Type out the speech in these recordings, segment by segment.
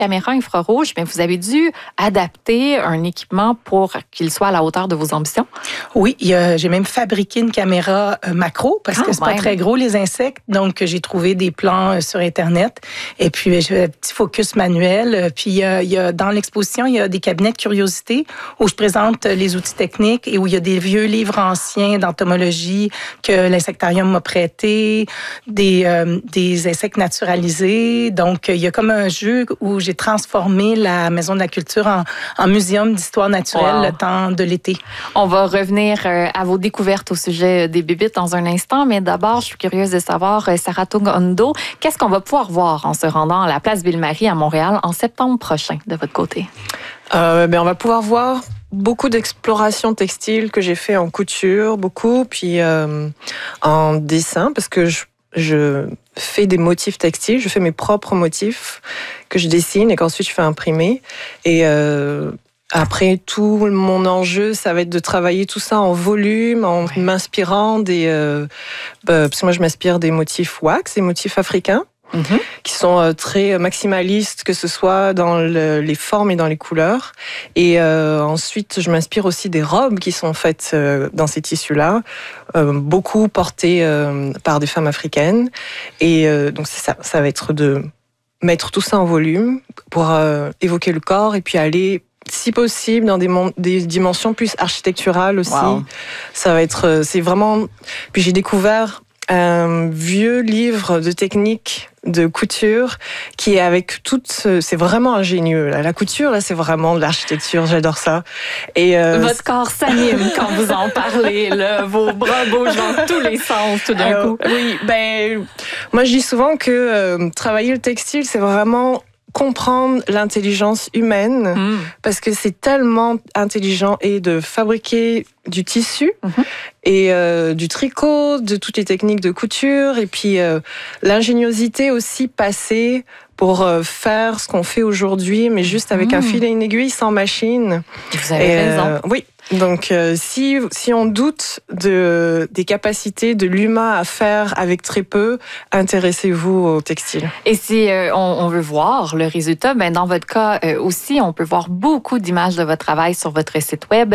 caméra infrarouge, mais vous avez dû adapter un équipement pour qu'il soit à la hauteur de vos ambitions. Oui, j'ai même fabriqué une caméra macro parce que c'est pas très gros les insectes. Donc, j'ai trouvé des plans sur Internet. Et puis, j'ai un petit focus manuel. Puis, dans l'exposition, il y a des cabinets de curiosité où je présente les outils techniques et où il y a des vieux livres anciens d'entomologie que l'insectarium m'a prêté, des insectes naturalisés. Donc, il y a comme un jeu où j'ai transformé la Maison de la Culture en muséum d'histoire naturelle le temps de l'été. On va revenir à vos découvertes au sujet des bébites dans un instant, mais d'abord, je suis curieuse de savoir, Sarah Tung Ondo, qu'est-ce qu'on va pouvoir voir en se rendant à la place Ville-Marie à Montréal en septembre prochain, de votre côté? On va pouvoir voir beaucoup d'explorations textiles que j'ai fait en couture, puis en dessin, parce que je fais des motifs textiles, je fais mes propres motifs que je dessine et qu'ensuite je fais imprimer. Et après, tout mon enjeu, ça va être de travailler tout ça en volume, en m'inspirant parce que moi je m'inspire des motifs wax, des motifs africains. Qui sont très maximalistes, que ce soit dans les formes et dans les couleurs. Et ensuite, je m'inspire aussi des robes qui sont faites dans ces tissus-là, beaucoup portées par des femmes africaines. Et donc, c'est ça va être de mettre tout ça en volume pour évoquer le corps et puis aller, si possible, dans des dimensions plus architecturales aussi. Wow. Ça va être... c'est vraiment... Puis j'ai découvert un vieux livre de techniques de couture qui est avec c'est vraiment ingénieux. La couture, là, c'est vraiment de l'architecture. J'adore ça. Et votre corps s'anime quand vous en parlez, là. Vos bras bougent dans tous les sens tout d'un coup. Oui, moi, je dis souvent que travailler le textile, c'est vraiment comprendre l'intelligence humaine, parce que c'est tellement intelligent et de fabriquer du tissu et du tricot, de toutes les techniques de couture, et puis l'ingéniosité aussi passée pour faire ce qu'on fait aujourd'hui, mais juste avec un fil et une aiguille, sans machine. Vous avez raison. Oui. Donc, si on doute des capacités de l'humain à faire avec très peu, intéressez-vous au textile. Et si on veut voir le résultat, dans votre cas aussi, on peut voir beaucoup d'images de votre travail sur votre site web,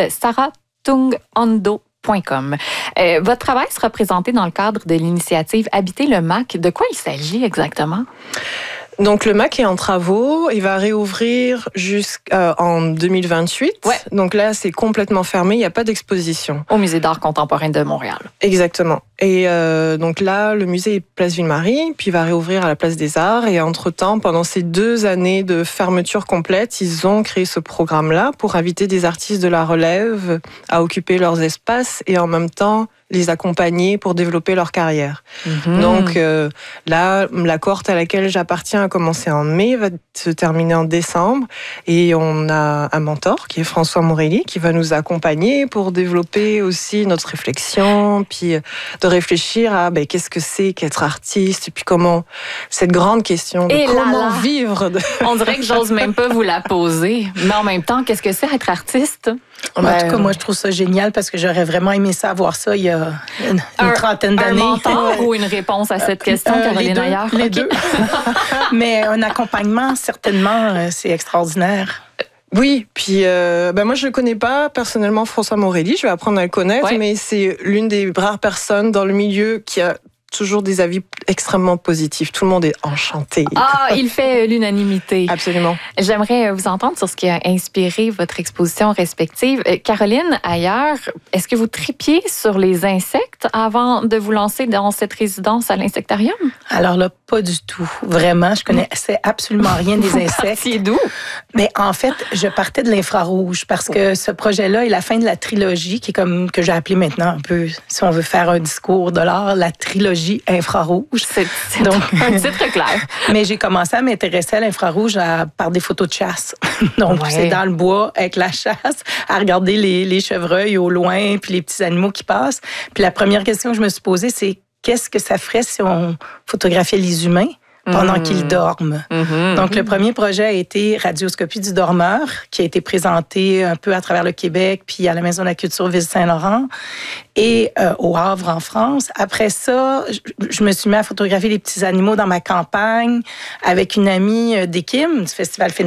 sarahtunghondo.com. Votre travail sera présenté dans le cadre de l'initiative Habiter le MAC. De quoi il s'agit exactement? Donc, le MAC est en travaux. Il va réouvrir jusqu'en 2028. Ouais. Donc là, c'est complètement fermé. Il n'y a pas d'exposition. Au Musée d'art contemporain de Montréal. Exactement. Et donc là, le musée est place Ville-Marie, puis il va réouvrir à la place des Arts. Et entre-temps, pendant ces 2 années de fermeture complète, ils ont créé ce programme-là pour inviter des artistes de la relève à occuper leurs espaces et en même temps les accompagner pour développer leur carrière. Donc là, la cohorte à laquelle j'appartiens a commencé en mai, va se terminer en décembre. Et on a un mentor qui est François Morelli qui va nous accompagner pour développer aussi notre réflexion, puis de réfléchir à qu'est-ce que c'est qu'être artiste, et puis comment, cette grande question de comment vivre. On dirait que j'ose même pas vous la poser. Mais en même temps, qu'est-ce que c'est être artiste? En tout cas, moi, je trouve ça génial parce que j'aurais vraiment aimé ça avoir ça il y a une trentaine d'années. Un mentor ou une réponse à cette question, Caroline Ayer? Les deux. Mais un accompagnement, certainement, c'est extraordinaire. Oui, puis moi je le connais pas personnellement, François Morelli, je vais apprendre à le connaître, mais c'est l'une des rares personnes dans le milieu qui a toujours des avis extrêmement positifs. Tout le monde est enchanté. Il fait l'unanimité. Absolument. J'aimerais vous entendre sur ce qui a inspiré votre exposition respective. Caroline, ailleurs, est-ce que vous tripiez sur les insectes avant de vous lancer dans cette résidence à l'insectarium? Alors là, pas du tout. Vraiment, je connaissais absolument rien des insectes. C'est d'où? Mais en fait, je partais de l'infrarouge parce que ce projet-là est la fin de la trilogie, qui est comme que j'ai appelé maintenant un peu, si on veut faire un discours de l'art, la trilogie infrarouge. C'est donc un titre clair. Mais j'ai commencé à m'intéresser à l'infrarouge par des photos de chasse. Donc, c'est dans le bois avec la chasse, à regarder les chevreuils au loin, puis les petits animaux qui passent. Puis la première question que je me suis posée, c'est qu'est-ce que ça ferait si on photographiait les humains? pendant qu'ils dorment. Donc, le premier projet a été Radioscopie du dormeur, qui a été présenté un peu à travers le Québec, puis à la Maison de la Culture Ville-Saint-Laurent et au Havre, en France. Après ça, je me suis mis à photographier les petits animaux dans ma campagne avec une amie d'Équim, du Festival